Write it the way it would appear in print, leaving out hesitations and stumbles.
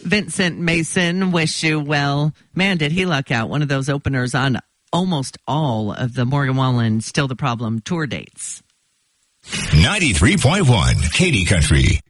Vincent Mason, wish you well. Man, did he luck out. One of those openers on almost all of the Morgan Wallen Still the Problem tour dates. 93.1 Katy Country.